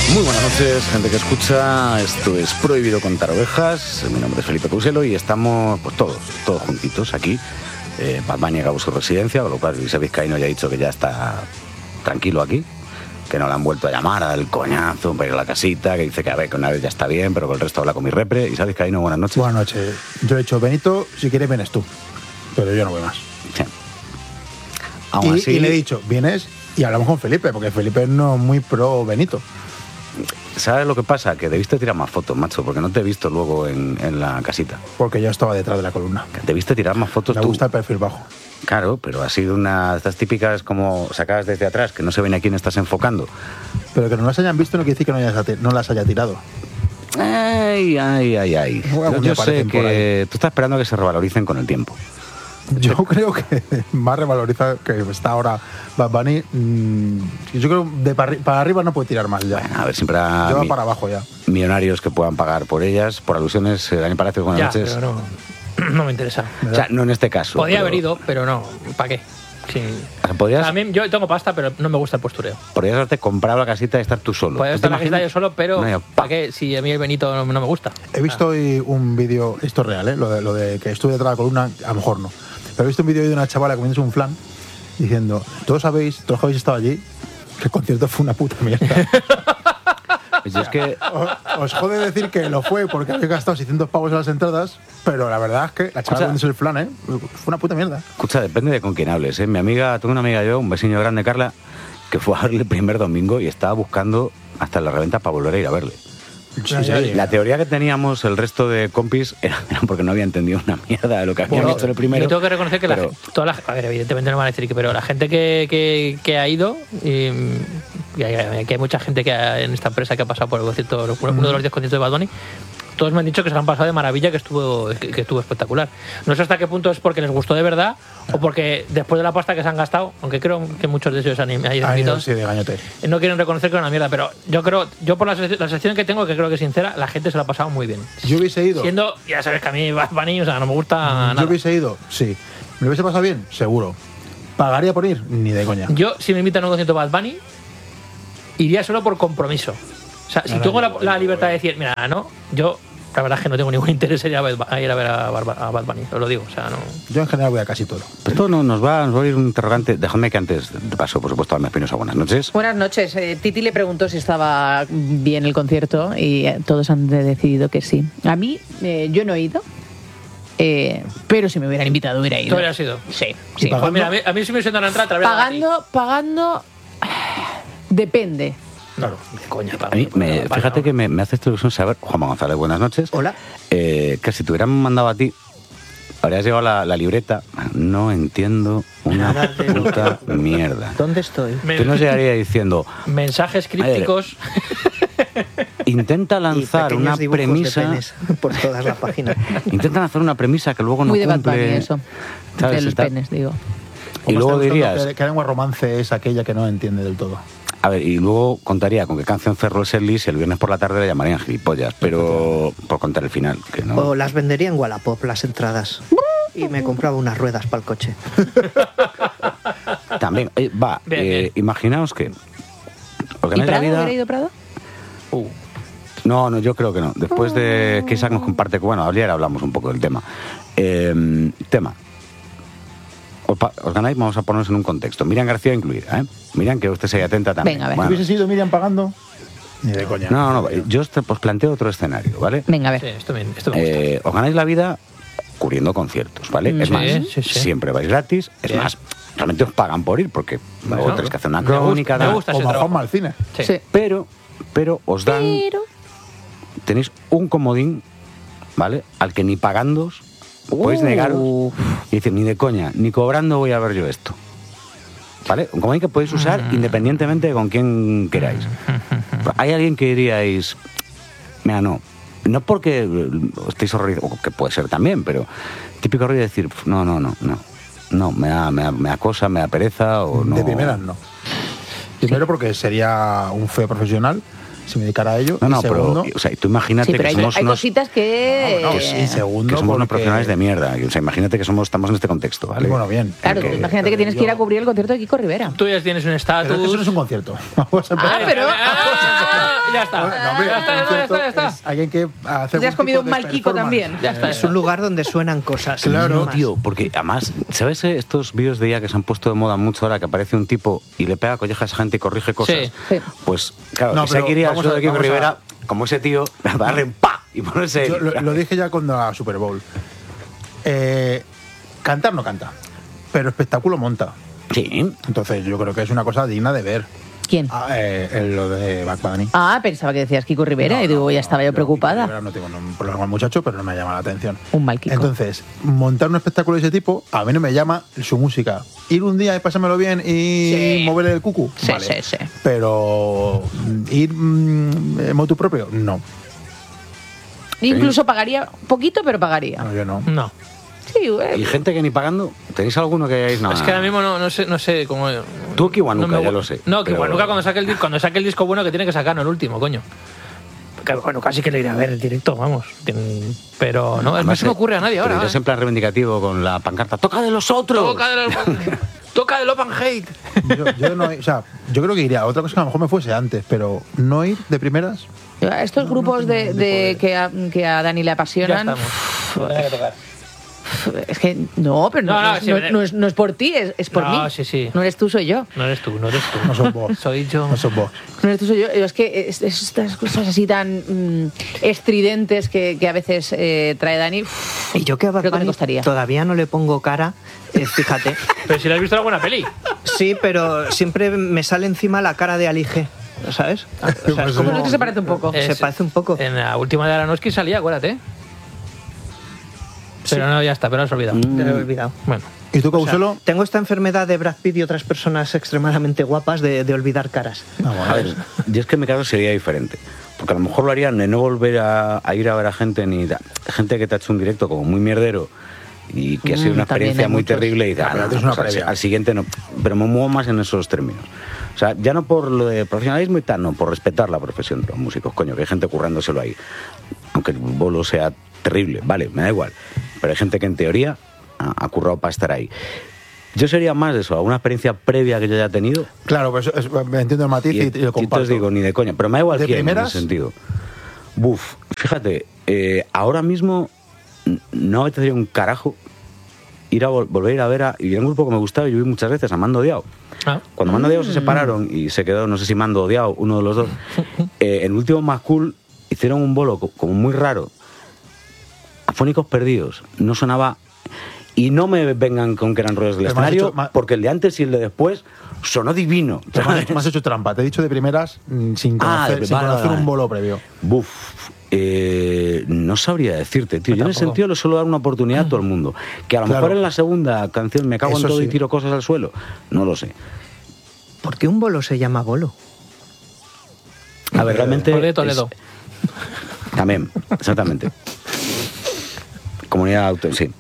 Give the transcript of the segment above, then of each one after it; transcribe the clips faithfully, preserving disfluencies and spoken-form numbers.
Muy buenas noches, gente que escucha. Esto es Prohibido Contar Ovejas. Mi nombre es Felipe Couselo y estamos pues todos, todos juntitos aquí. Eh, Bad Bunny acabó su residencia, con lo cual Luis Vizcaíno ya ha dicho que ya está tranquilo aquí, que no le han vuelto a llamar al coñazo para ir a la casita, que dice que a ver, que una vez ya está bien, pero que el resto habla con mi repre. Isabel Vizcaíno, buenas noches. Buenas noches. Yo he dicho, Benito, si quieres vienes tú, pero yo no voy más. Sí. Aún y, así... y le he dicho, vienes y hablamos con Felipe, porque Felipe no es muy pro Benito. ¿Sabes lo que pasa? Que debiste tirar más fotos, macho, porque no te he visto luego en, en la casita. Porque yo estaba detrás de la columna. Que debiste tirar más fotos Me tú. gusta el perfil bajo. Claro, pero ha sido una de estas típicas como sacadas desde atrás, que no se ven a quién estás enfocando. Pero que no las hayan visto no quiere decir que no, hayas, no las haya tirado. Ay, ay, ay, ay. Yo, yo sé que tú estás esperando a que se revaloricen con el tiempo. Yo creo que más revaloriza que está ahora Bad Bunny. Mmm, yo creo que de para, para arriba no puede tirar más ya. Bueno, a ver, siempre habrá Lleva mi, para abajo ya. millonarios que puedan pagar por ellas. Por alusiones, Dani Palacios, buenas ya, noches. Pero no, no me interesa. O sea, no en este caso. Podía pero... haber ido, pero no. ¿Para qué? Sí. O sea, ¿podrías... A mí, yo tengo pasta, pero no me gusta el postureo. Podrías haberte comprado la casita y estar tú solo. Podría estar en la casita yo solo, pero no, ¿para qué? Si a mí el Benito no, no me gusta. He visto ah. hoy un vídeo, esto es real, ¿eh? lo, de, lo de que estuve detrás de la columna, a lo mejor no. Pero he visto un vídeo de una chavala comiéndose un flan diciendo, todos sabéis, todos los que habéis estado allí, que el concierto fue una puta mierda. Pues es que... os, os jode decir que lo fue porque habéis gastado seiscientos pavos en las entradas, pero la verdad es que la chavala comiéndose el flan, ¿eh? Fue una puta mierda. Escucha, depende de con quién hables, ¿eh? Mi amiga, tengo una amiga yo, un vecino grande, Carla, que fue a verle el primer domingo y estaba buscando hasta la reventa para volver a ir a verle. Sí, sí, sí. La teoría que teníamos el resto de compis era, era porque no había entendido una mierda de lo que habían bueno, hecho en el primero. Yo tengo que reconocer que pero... la, toda la, a ver, evidentemente no me van a decir que, pero la gente que, que, que ha ido, y, y hay, que hay mucha gente que ha, en esta empresa que ha pasado por el concierto, uno, uno de los diez conciertos de Bad Bunny, todos me han dicho que se han pasado de maravilla, que estuvo que, que estuvo espectacular. No sé hasta qué punto es porque les gustó de verdad o porque después de la pasta que se han gastado, aunque creo que muchos de ellos han ido, sí, de gañote. No quieren reconocer que es una mierda, pero yo creo, yo por la, la sección que tengo, que creo que es sincera, la gente se lo ha pasado muy bien. Yo hubiese ido. Siendo, ya sabes que a mí Bad Bunny, o sea, no me gusta yo nada. Yo hubiese ido, sí. ¿Me lo hubiese pasado bien? Seguro. ¿Pagaría por ir? Ni de coña. Yo, si me invitan a un concierto de Bad Bunny, iría solo por compromiso. O sea, si no, tengo no, la, no, la libertad no, de decir, mira, no, yo... La verdad es que no tengo ningún interés en ir a ver a, ir a, ver a, a Bad Bunny, os lo digo. O sea, no... Yo en general voy a casi todo. Esto no, nos, va, nos va a ir un interrogante. Déjame que antes de paso, por supuesto, a Alma Espinosa. Buenas noches. Buenas noches. Eh, Titi le preguntó si estaba bien el concierto y eh, todos han decidido que sí. A mí, eh, yo no he ido. Eh, pero si me hubieran invitado hubiera ido. ¿Tú hubieras ido? Sí. sí. Pues mira, a mí, a mí si me sientan a entrar a través Pagando, de pagando... Depende. Claro, de coña. A mí, me, fíjate que me, me hace esta ilusión saber, Juanma González, buenas noches. Hola. Eh, que si te hubieran mandado a ti, habrías llevado la, la libreta. No entiendo una puta mierda. ¿Dónde estoy? Tú nos llegarías diciendo... Mensajes crípticos. Intenta lanzar una premisa... por todas las páginas. Intenta lanzar una premisa que luego no Muy cumple. Muy de Bad Bunny eso. De los penes, digo. Y luego dirías... Que, que lengua romance es aquella que no entiende del todo. A ver, y luego contaría con qué canción cerró el setlist y el viernes por la tarde le llamarían gilipollas, pero por contar el final, que no... O las vendería en Wallapop, las entradas. Y me compraba unas ruedas para el coche. También, eh, va, bien, eh, bien. Imaginaos que... ¿Y Prado? Vida... ¿Hubiera ido Prado? Uh. No, no, yo creo que no. Después de que Isaac nos comparte... Bueno, ayer hablamos un poco del tema. Eh, tema... Os, os ganáis, vamos a ponernos en un contexto. Miriam García incluida, ¿eh? Miriam, que usted sea atenta también. Venga, a ver. Bueno. ¿Hubiese sido Miriam pagando? Ni de coña. No, no, no. Yo os pues planteo otro escenario, ¿vale? Venga, a ver. Sí, esto me, esto me gusta. Eh, os ganáis la vida cubriendo conciertos, ¿vale? Sí, es más, sí, sí. siempre vais gratis. Es Bien. más, realmente os pagan por ir porque Bueno, luego tenéis que hacer una me crónica. gusta, me gusta ese Como trabajo. Juanma al cine. Sí. Sí. Pero, pero os dan... Pero... Tenéis un comodín, ¿vale? Al que ni pagándoos podéis Uh. negaros y decir, ni de coña, ni cobrando voy a ver yo esto. ¿Vale? Un comodín que podéis usar Mm. independientemente de con quién queráis. Hay alguien que diríais, mira, no, no porque estéis horrorizados, que puede ser también, pero típico rollo de decir, no, no, no, no, no, me da, me da, me da cosa, me da pereza o no. De primeras no. Primero porque sería un feo profesional si me dedicara a ello. No, no, y segundo, pero, o sea, tú imagínate Sí, pero que hay, somos hay unos... cositas que... No, no, y segundo que somos unos porque- profesionales de mierda. O sea, imagínate que somos, estamos en este contexto, ¿vale? Bueno, bien. Claro, que- tú imagínate que tienes que ir a cubrir el concierto de Kiko Rivera. Tú ya tienes un Pero estatus. eso no es un concierto. Vamos a empezar. Ah, pero... Ah, ya está. No, hombre, ya está, ya está, ya está, ya está. es alguien que hace Te has algún comido tipo un de mal Kiko performance. también. Ya está. Es un lugar donde suenan cosas. Claro. No, tío, porque además, ¿sabes eh, estos vídeos de I A que se han puesto de moda mucho ahora, que aparece un tipo y le pega collejas a esa gente y corrige cosas? Sí. Sí. Pues, claro, No, ese pero quería vamos eso a- de Kiko vamos a- Rivera, como ese tío, darle pa y ponerse... Yo lo, lo dije ya cuando la Super Bowl. Eh, cantar no canta, pero espectáculo monta. Sí. Entonces yo creo que es una cosa digna de ver. ¿Quién? Ah, eh, el- lo de Bad Bunny. Ah, pensaba que decías Kiko Rivera No, y digo, no, ya estaba yo yo preocupada. Rivera No tengo un problema con el muchacho, pero no me llama la atención. Un mal Kiko. Entonces, montar un espectáculo de ese tipo, a mí no me llama su música. Ir un día y pasármelo bien y Sí. moverle el cucu, Sí, vale. sí, sí. Pero mm, ir mm, en motu propio, no. Incluso pagaría poquito, pero pagaría. No, yo no. No. Sí, güey. ¿Y gente que ni pagando? ¿Tenéis alguno que hayáis nada? Es que ahora mismo no, no sé, no sé cómo. Tú Kiwanuka, no me- ya lo sé, No, pero- Kiwanuka cuando saque el disco, cuando saque el disco bueno que tiene que sacar, no el último, coño. Que, bueno, casi que le iré a ver el directo, vamos. Que- Pero no, no Además, se me ocurre a nadie pero ahora. irías ¿eh? en plan reivindicativo con la pancarta. ¡Toca de los otros! Toca del, toca del Open Hate. Yo, yo no, o sea, yo creo que iría. Otra cosa que a lo mejor me fuese antes, pero no ir de primeras. Estos No, grupos no tengo de, ningún de- tipo de- que, a, que a Dani le Ya apasionan. estamos. Tendrá que tocar. Es que no, pero no, No, no, no es- sí, no- me- no es, no es por ti, es, es por No, mí. sí, sí. No eres tú, soy yo. No eres tú, no eres tú. No sos vos. Soy yo. No sos vos. No eres tú, soy yo. Es que es- es- estas cosas así tan mm, estridentes que, que a veces eh, trae Dani. uf, Y yo que a Bad creo que me Bunny costaría. todavía no le pongo cara, eh, fíjate. Pero si le has visto alguna peli. Sí, pero siempre me sale encima la cara de Alige, ¿sabes? O sea, es Pues como- Bueno, es que se parece un poco. Se Es- parece un poco. En la última de Aronofsky salía, acuérdate. Pero no, ya está, pero lo has olvidado. Te lo he olvidado. Bueno. ¿Y tú, O sea, Causelo? tengo esta enfermedad de Brad Pitt y otras personas extremadamente guapas de, de olvidar caras. Vamos A ver, yo es que en mi caso sería diferente. Porque a lo mejor lo harían de no volver a, a ir a ver a gente ni da- gente que te ha hecho un directo como muy mierdero y que ha sido Mm, una también experiencia hay muy muchos. terrible y dices, Ya, "Ah, pero no, tienes una pues al- previa". al siguiente no. Pero me muevo más en esos términos. O sea, ya no por lo de profesionalismo y tal, no, por respetar la profesión de los músicos, coño, que hay gente currándoselo ahí. Aunque el bolo sea terrible, vale, me da igual. Pero hay gente que en teoría ha, ha currado para estar ahí. Yo sería más de eso, alguna experiencia previa que yo haya tenido. Claro, pues es- me entiendo el matiz y, y lo y entonces comparto. digo, ni de coña, pero me da igual ¿De quién en primeras? ese sentido. Buf, fíjate, eh, ahora mismo n- no me apetecería un carajo ir a vol- volver a ir a ver a... Y era un grupo que me gustaba y yo vi muchas veces a Mando Diao. Ah. Cuando Mando Diao se separaron y se quedó, no sé si Mando o Diao, uno de los dos, eh, en Último Más Cool hicieron un bolo co- como muy raro. Afónicos Perdidos, no sonaba... Y no me vengan con que eran ruedas del Pero me has escenario, hecho- ma- porque el de antes y el de después sonó divino. Pero me has hecho- me has hecho trampa. Te he dicho de primeras mm, sin Ah, conocer, de- sin vale, conocer vale. un bolo previo. Buf, eh, no sabría decirte, tío. Yo Yo en ese tampoco. sentido le suelo dar una oportunidad a todo el mundo. Que a lo Claro. mejor en la segunda canción me cago en Eso todo y sí. tiro cosas al suelo. No lo sé. ¿Por qué un bolo se llama bolo? A ver, realmente. Por de Toledo. es- También, exactamente. Comunidad auto, sí.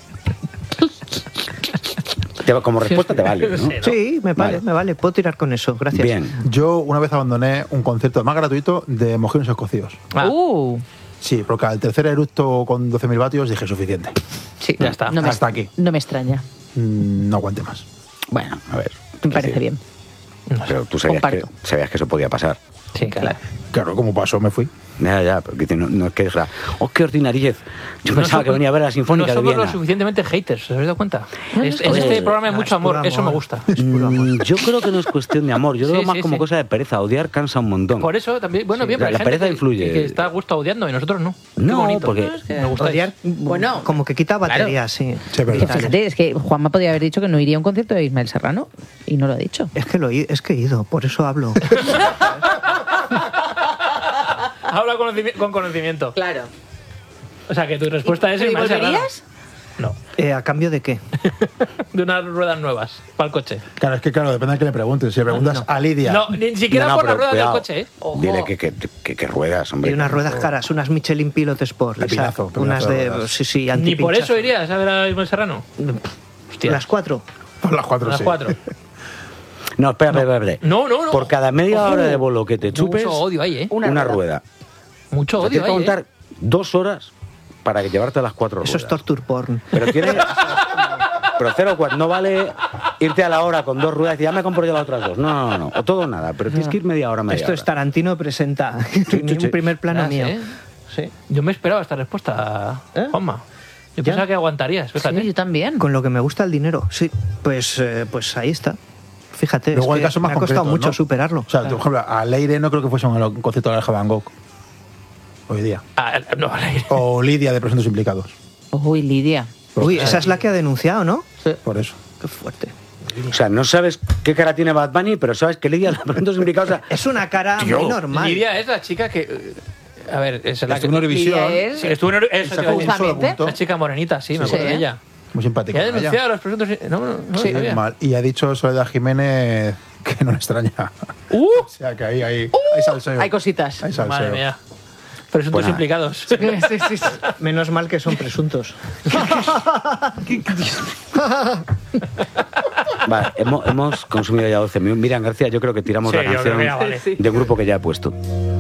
Te- como respuesta te vale, ¿no? Sí, ¿no? Sí, me vale, Vale. me vale. Puedo tirar con eso, gracias. Bien. Yo una vez abandoné un concierto más gratuito de mojinos escocidos. Ah, Uh, Sí, porque al tercer eructo con doce mil vatios dije suficiente. sí, Ya está. No me, Hasta aquí. No me extraña. Mm, No aguante más. Bueno, a ver. Me parece sí. bien. Pero tú sabías que, Comparto. sabías que eso podía pasar. sí, claro. Claro, como pasó, me fui. Ya, ya, porque no, no es que dijera, oh, qué ordinariez. Yo No pensaba somos- que venía a ver a la Sinfónica no de somos Viena. lo suficientemente haters, ¿os habéis dado cuenta? Es- en Joder. este programa hay No, mucho es puro amor, eso me amor. gusta. Mm, yo creo que no es cuestión de amor, yo lo Sí, veo más sí, como sí. cosa de pereza. Odiar cansa un montón. Por eso también, bueno, Sí, bien, la- pero hay la gente pereza que- influye. que está a gusto odiando y nosotros no. Qué No, bonito. porque- Es que me gusta. Odiar, Bueno, como que quita claro. batería, sí. Sí, es verdad. Que fíjate, es que Juanma podía haber dicho que no iría a un concierto de Ismael Serrano y no lo ha dicho. Es que lo he, es que he ido, por eso hablo. Habla conocimi- con conocimiento. Claro. O sea, que tu respuesta es ¿Y Ismael Serrano. volverías? No, Eh, ¿A cambio de qué? de unas ruedas nuevas para el coche. Claro, es que claro, depende de que le preguntes. Si le preguntas no. a Lidia. No, ni siquiera No, no, por las pero ruedas cuidado. del coche, ¿eh? Ojo. Dile que, que, que- que ruedas, hombre. Y unas ruedas caras, unas Michelin Pilot Sport. Pepinazo, Isaac, unas pepinazo de de. ruedas. Sí, sí, Ni antipinchazo. por eso irías a ver a Ismael Serrano. Hostia. Las cuatro. Por las cuatro, Las sí. cuatro. No, espera, espera, espera. No, no, no. Por cada media hora de bolo que te chupes, Mucho odio ahí, ¿eh? una, Una rueda. rueda. Mucho O sea, odio tienes que ahí, ¿eh? aguantar dos horas para que llevarte a las cuatro Eso es ruedas. torture porn. Pero tiene... Pero cero cuatro, no vale irte a la hora con dos ruedas y ya me compro yo las otras dos. No, no, no. O todo o nada. Pero tienes que ir media hora, media Esto hora. es Tarantino presenta en un primer plano Ah, mío. ¿sí? Sí. Yo me esperaba esta respuesta, ¿Eh? Juanma. Yo ¿Ya? pensaba que aguantarías, fíjate. Sí, yo también. Con lo que me gusta el dinero, sí. Pues, eh, pues ahí está. Fíjate, Luego es hay que casos más me ha costado concretos, mucho ¿no? superarlo. O sea, por ejemplo, a Leire no creo que fuese un concepto de Aleja Van Gogh hoy día. Ah, no, vale. O Lidia de Presuntos Implicados. Uy, Lidia. Uy, esa es la que ha denunciado, ¿no? Por eso. Qué fuerte. O sea, no sabes qué cara tiene Bad Bunny, pero sabes que Lidia, la pregunta implicados. O sea, Es una cara Tío. muy normal. Lidia es la chica que... eh, A ver, es la Estuvo en que... Eurovisión. Lidia es- Sí, estuvo en... Eso y te sacó iba a un decir. solo Justamente. punto. La chica morenita, sí, me Sí. acuerdo de ella. Muy simpática. Y ha ella. denunciado a los presuntos... No, no, no Sí, lo sabía. mal. Y ha dicho Soledad Jiménez que no le extraña. ¡Uh! O sea, que ahí hay, hay salseo. Hay cositas. Hay salseo. Madre mía. Presuntos Pues nada. implicados. Sí, sí, sí. Menos mal que son presuntos. vale, hemos, hemos consumido ya doce minutos. Miriam García, yo creo que tiramos Sí, la yo creo canción que ya vale. de un grupo que ya he puesto.